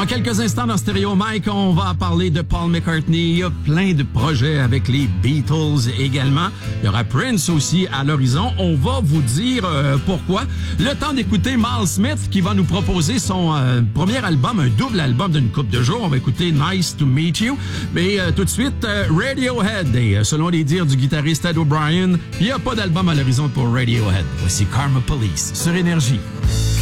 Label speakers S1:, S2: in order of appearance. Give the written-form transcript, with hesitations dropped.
S1: Dans quelques instants dans Stéréo Mike, on va parler de Paul McCartney. Il y a plein de projets avec les Beatles également. Il y aura Prince aussi à l'horizon. On va vous dire pourquoi. Le temps d'écouter Miles Smith qui va nous proposer son premier album, un double album d'une couple de jours. On va écouter Nice to Meet You. Mais tout de suite, Radiohead. Et selon les dires du guitariste Ed O'Brien, il n'y a pas d'album à l'horizon pour Radiohead. Voici Karma Police sur Énergie.